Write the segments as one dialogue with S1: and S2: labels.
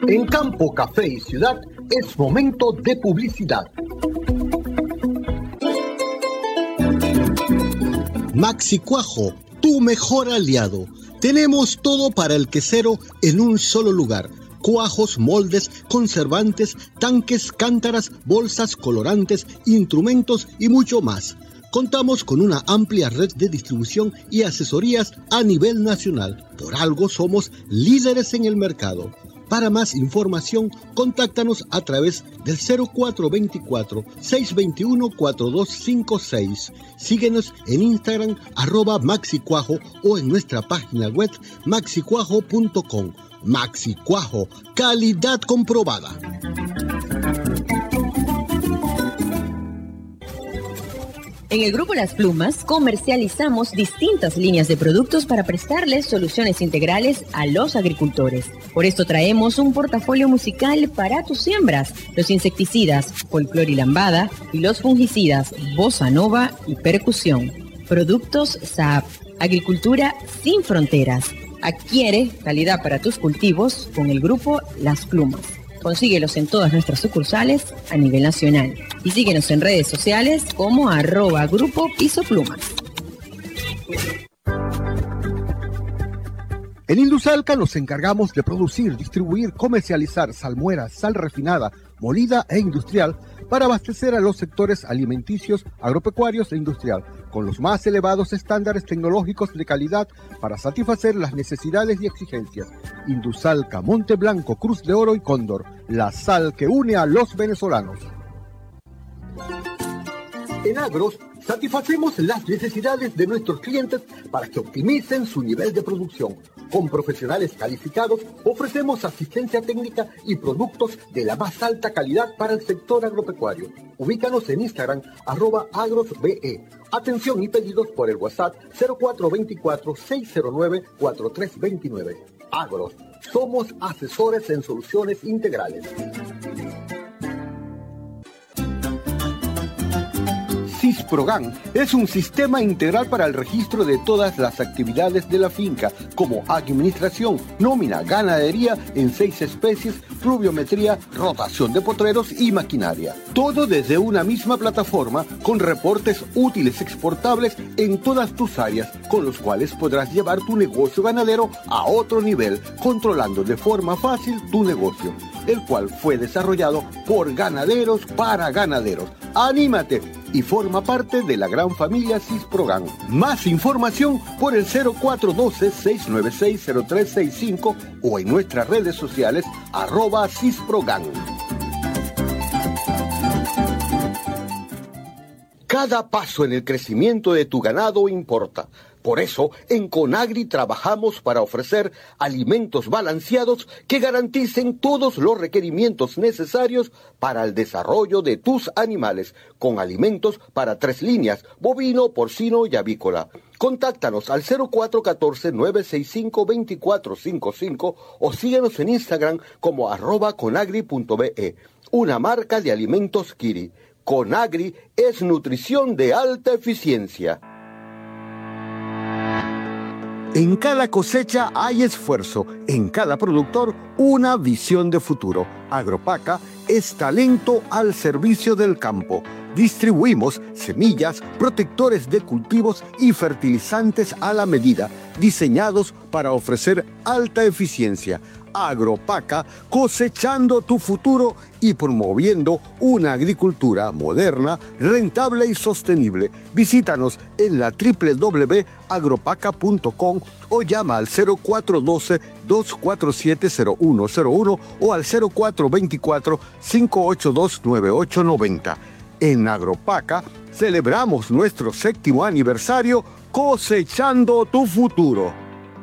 S1: En Campo, Café y Ciudad es momento de publicidad. Maxi Cuajo, tu mejor aliado. Tenemos todo para el quesero en un solo lugar. Cuajos, moldes, conservantes, tanques, cántaras, bolsas, colorantes, instrumentos y mucho más. Contamos con una amplia red de distribución y asesorías a nivel nacional. Por algo somos líderes en el mercado. Para más información, contáctanos a través del 0424-621-4256. Síguenos en Instagram, @maxicuajo, o en nuestra página web maxicuajo.com. Maxi Cuajo, calidad comprobada.
S2: En el Grupo Las Plumas comercializamos distintas líneas de productos para prestarles soluciones integrales a los agricultores. Por esto traemos un portafolio musical para tus siembras: los insecticidas, folclor y lambada, y los fungicidas, bossa nova y percusión. Productos SAP, agricultura sin fronteras. Adquiere calidad para tus cultivos con el Grupo Las Plumas. Consíguelos en todas nuestras sucursales a nivel nacional. Y síguenos en redes sociales como @Grupo Piso Plumas.
S1: En Indusalca nos encargamos de producir, distribuir, comercializar salmuera, sal refinada, molida e industrial para abastecer a los sectores alimenticios, agropecuarios e industrial, con los más elevados estándares tecnológicos de calidad para satisfacer las necesidades y exigencias. Indusalca, Monte Blanco, Cruz de Oro y Cóndor, la sal que une a los venezolanos. En Agros, satisfacemos las necesidades de nuestros clientes para que optimicen su nivel de producción. Con profesionales calificados, ofrecemos asistencia técnica y productos de la más alta calidad para el sector agropecuario. Ubícanos en Instagram, @agrosbe. Atención y pedidos por el WhatsApp 0424-609-4329. Agros, somos asesores en soluciones integrales. Sisprogan es un sistema integral para el registro de todas las actividades de la finca, como administración, nómina, ganadería en 6 especies, pluviometría, rotación de potreros y maquinaria. Todo desde una misma plataforma con reportes útiles exportables en todas tus áreas, con los cuales podrás llevar tu negocio ganadero a otro nivel, controlando de forma fácil tu negocio, el cual fue desarrollado por ganaderos para ganaderos. ¡Anímate! Y forma parte de la gran familia Sisprogan. Más información por el 0412-696-0365 o en nuestras redes sociales @Sisprogan. Cada paso en el crecimiento de tu ganado importa. Por eso, en Conagri trabajamos para ofrecer alimentos balanceados que garanticen todos los requerimientos necesarios para el desarrollo de tus animales, con alimentos para 3 líneas: bovino, porcino y avícola. Contáctanos al 0414-965-2455 o síguenos en Instagram como @conagri.be, una marca de alimentos Kiri. Conagri es nutrición de alta eficiencia. En cada cosecha hay esfuerzo, en cada productor una visión de futuro. Agropaca es talento al servicio del campo. Distribuimos semillas, protectores de cultivos y fertilizantes a la medida, diseñados para ofrecer alta eficiencia. Agropaca, cosechando tu futuro y promoviendo una agricultura moderna, rentable y sostenible. Visítanos en la www.agropaca.com o llama al 0412-247-0101 o al 0424-582-9890. En Agropaca celebramos nuestro 7º aniversario cosechando tu futuro.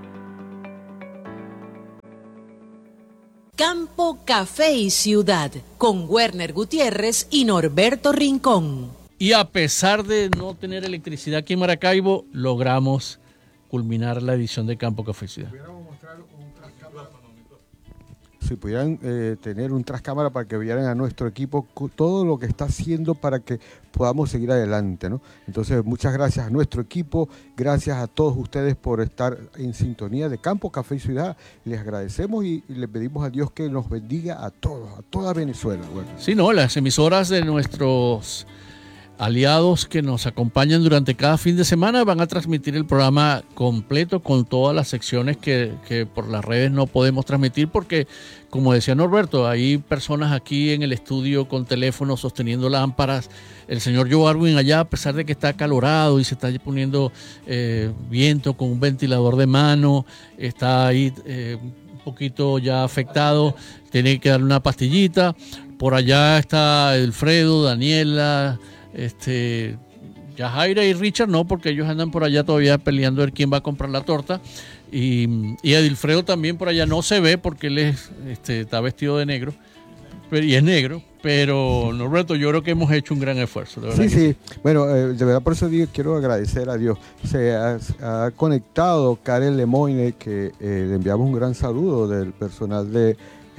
S3: Campo, Café y Ciudad, con Werner Gutiérrez y Norberto Rincón.
S4: Y a pesar de no tener electricidad aquí en Maracaibo, logramos culminar la edición de Campo, Café y Ciudad.
S1: si pudieran tener un trascámara para que vieran a nuestro equipo todo lo que está haciendo para que podamos seguir adelante, ¿no? Entonces, muchas gracias a nuestro equipo, gracias a todos ustedes por estar en sintonía de Campo Café y Ciudad. Les agradecemos y le pedimos a Dios que nos bendiga a todos, a toda Venezuela. Bueno.
S4: Sí, no, las emisoras de nuestros aliados que nos acompañan durante cada fin de semana van a transmitir el programa completo con todas las secciones que por las redes no podemos transmitir porque, como decía Norberto, hay personas aquí en el estudio con teléfonos sosteniendo lámparas. El señor Joe Arwin allá, a pesar de que está acalorado y se está poniendo viento con un ventilador de mano, está ahí un poquito ya afectado, tiene que darle una pastillita. Por allá está Alfredo, Daniela, Yajaira y Richard no, porque ellos andan por allá todavía peleando a ver quién va a comprar la torta, y Edilfredo también por allá no se ve porque él está vestido de negro y es negro, pero Norberto, yo creo que hemos hecho un gran esfuerzo, de verdad.
S1: Sí. Bueno, de verdad por eso quiero agradecer a Dios. Se ha conectado Karen Lemoyne, que le enviamos un gran saludo del personal de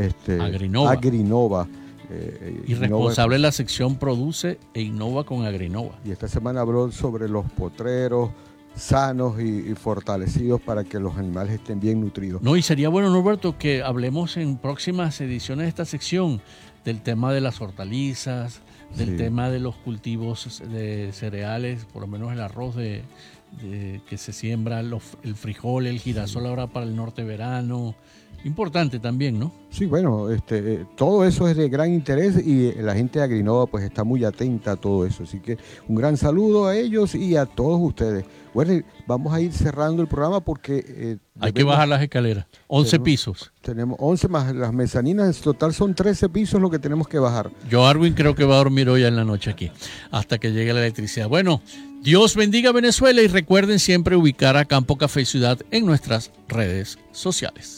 S1: Agrinova.
S4: Y responsable de la sección Produce e Innova con Agrinova.
S1: Y esta semana habló sobre los potreros sanos y fortalecidos para que los animales estén bien nutridos.
S4: No, y sería bueno, Norberto, que hablemos en próximas ediciones de esta sección del tema de las hortalizas, del tema de los cultivos de cereales, por lo menos el arroz que se siembra, el frijol, el girasol ahora para el norte verano. Importante también, ¿no?
S1: Sí, bueno, todo eso es de gran interés y la gente de Agrinova pues está muy atenta a todo eso. Así que un gran saludo a ellos y a todos ustedes. Bueno, vamos a ir cerrando el programa porque...
S4: hay que bajar las escaleras. 11 pisos.
S1: Tenemos 11 más las mezaninas. En total son 13 pisos lo que tenemos que bajar.
S4: Yo, Arwin, creo que va a dormir hoy en la noche aquí, hasta que llegue la electricidad. Bueno, Dios bendiga Venezuela y recuerden siempre ubicar a Campo Café y Ciudad en nuestras redes sociales.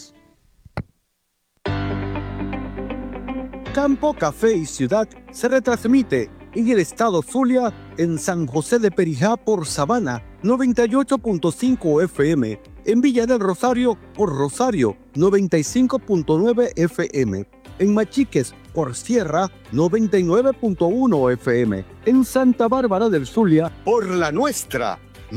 S5: Campo Café y Ciudad se retransmite en el estado Zulia, en San José de Perijá por Sabana 98.5 FM, en Villa del Rosario por Rosario 95.9 FM, en Machiques por Sierra 99.1 FM, en Santa Bárbara del Zulia
S1: por La Nuestra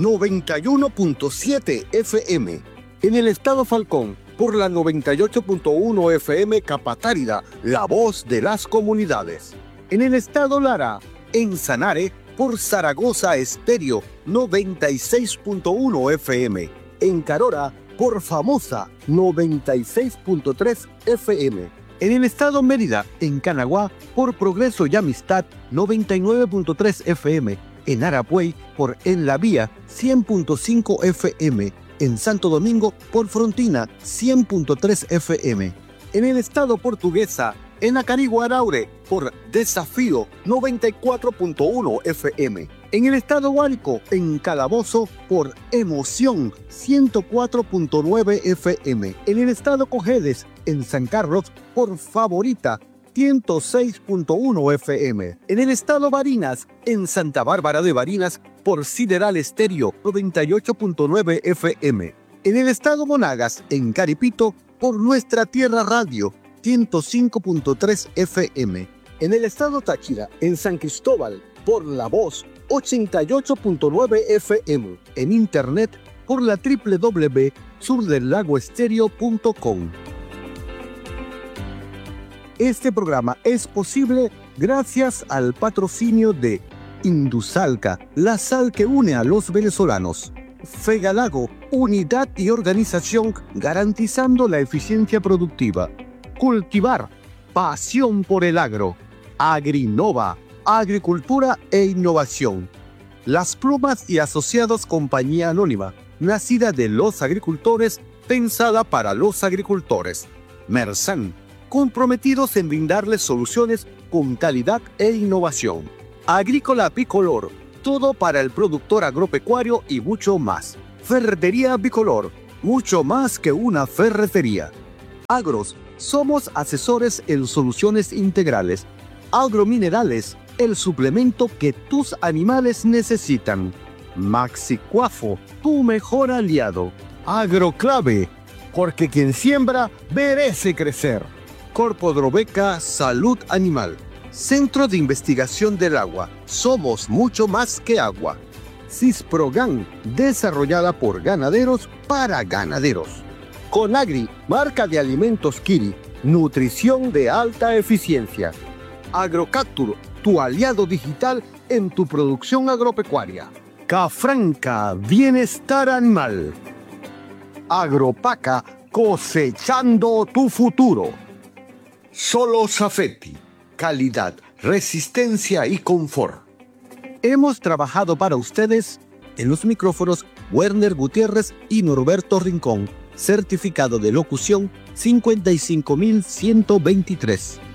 S1: 91.7 FM,
S5: en el estado Falcón por la 98.1 FM Capatárida, la voz de las comunidades. En el estado Lara, en Sanare, por Zaragoza Estéreo, 96.1 FM. En Carora, por Famosa, 96.3 FM. En el estado Mérida, en Canaguá, por Progreso y Amistad, 99.3 FM. En Arapuey, por En la Vía, 100.5 FM. En Santo Domingo, por Frontina, 100.3 FM. En el estado Portuguesa, en Acarigua Araure, por Desafío, 94.1 FM. En el estado Huárico, en Calabozo, por Emoción, 104.9 FM. En el estado Cojedes, en San Carlos, por Favorita, 106.1 FM. En el estado Barinas, en Santa Bárbara de Barinas, por Sideral Estéreo, 98.9 FM. En el estado Monagas, en Caripito, por Nuestra Tierra Radio, 105.3 FM. En el estado Táchira, en San Cristóbal, por La Voz, 88.9 FM. En internet, por la www.surdelagoestereo.com. Este programa es posible gracias al patrocinio de Indusalca, la sal que une a los venezolanos. Fegalago, unidad y organización garantizando la eficiencia productiva. Cultivar, pasión por el agro. Agrinova, agricultura e innovación. Las Plumas y Asociados Compañía Anónima, nacida de los agricultores, pensada para los agricultores. Mersan, comprometidos en brindarles soluciones con calidad e innovación. Agrícola Bicolor, todo para el productor agropecuario y mucho más. Ferretería Bicolor, mucho más que una ferretería. Agros, somos asesores en soluciones integrales. Agrominerales, el suplemento que tus animales necesitan. Maxicuafo, tu mejor aliado. Agroclave, porque quien siembra merece crecer. Corpodrobeca Salud Animal. Centro de Investigación del Agua. Somos mucho más que agua. Cisprogan, desarrollada por ganaderos para ganaderos. Conagri, marca de alimentos Kiri, nutrición de alta eficiencia. Agrocaptur, tu aliado digital en tu producción agropecuaria. Cafranca, bienestar animal. Agropaca, cosechando tu futuro. Solo Safety, calidad, resistencia y confort. Hemos trabajado para ustedes en los micrófonos Werner Gutiérrez y Norberto Rincón, certificado de locución 55123.